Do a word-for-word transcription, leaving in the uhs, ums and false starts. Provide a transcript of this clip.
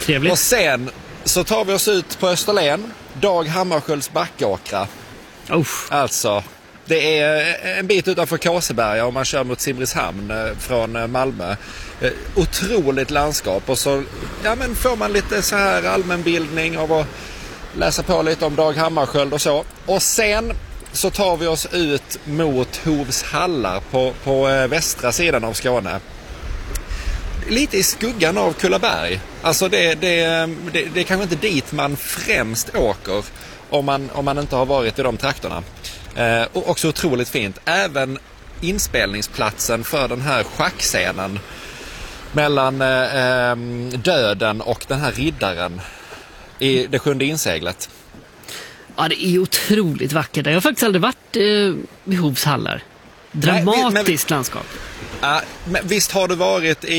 Trevligt. Och sen så tar vi oss ut på Österlen, Dag Hammarskjölds backåkra. Uff. Alltså, det är en bit utanför Kaseberga om man kör mot Simrishamn från Malmö. Otroligt landskap, och så ja, men får man lite så här allmänbildning av att läsa på lite om Dag Hammarskjöld och så. Och sen så tar vi oss ut mot Hovs hallar på, på västra sidan av Skåne. Lite i skuggan av Kullaberg. Alltså det, det, det, det är kanske inte dit man främst åker om man, om man inte har varit i de trakterna. Eh, och också otroligt fint. Även inspelningsplatsen för den här schackscenen mellan eh, döden och den här riddaren i det sjunde inseglet. Ja, det är otroligt vackert. Jag har faktiskt aldrig varit eh, i Hovs hallar. Dramatiskt Nej, men, men, landskap. Ja, men visst har du varit i,